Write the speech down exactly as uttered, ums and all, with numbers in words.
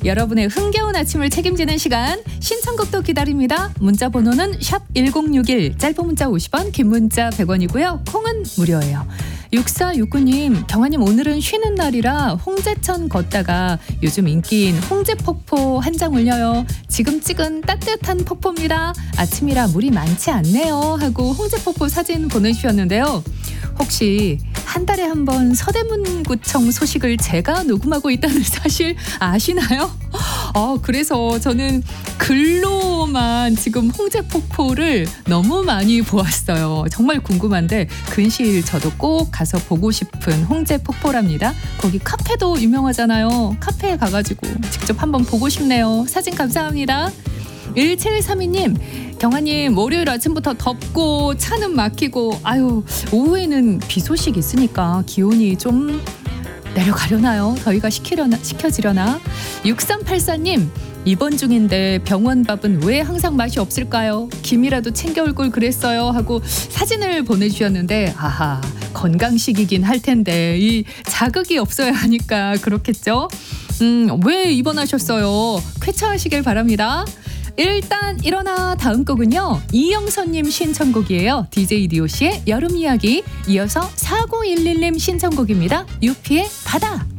여러분의 흥겨운 아침을 책임지는 시간 신청곡도 기다립니다. 문자 번호는 샵 일공육일, 짧은 문자 오십 원, 긴 문자 백 원이고요. 콩은 무료예요. 육사육구 님, 경아님 오늘은 쉬는 날이라 홍제천 걷다가 요즘 인기인 홍제폭포 한 장 올려요. 지금 찍은 따뜻한 폭포입니다. 아침이라 물이 많지 않네요 하고 홍제폭포 사진 보내주셨는데요. 혹시 한 달에 한 번 서대문구청 소식을 제가 녹음하고 있다는 사실 아시나요? 어, 그래서 저는 글로만 지금 홍제폭포를 너무 많이 보았어요. 정말 궁금한데 근시일 저도 꼭 가서 보고 싶은 홍제폭포랍니다. 거기 카페도 유명하잖아요. 카페에 가가지고 직접 한번 보고 싶네요. 사진 감사합니다. 일칠삼이 님, 경아님 월요일 아침부터 덥고 차는 막히고 아유 오후에는 비 소식 있으니까 기온이 좀 내려가려나요? 더위가 식히려나, 식혀지려나? 육삼팔사 님, 입원 중인데 병원 밥은 왜 항상 맛이 없을까요? 김이라도 챙겨올 걸 그랬어요 하고 사진을 보내주셨는데 아하, 건강식이긴 할 텐데 이 자극이 없어야 하니까 그렇겠죠? 음, 왜 입원하셨어요? 쾌차하시길 바랍니다. 일단 일어나 다음 곡은요, 이영선님 신청곡이에요. 디제이 디오씨의 여름 이야기. 이어서 사구일일 님 신청곡입니다. 유피의 바다.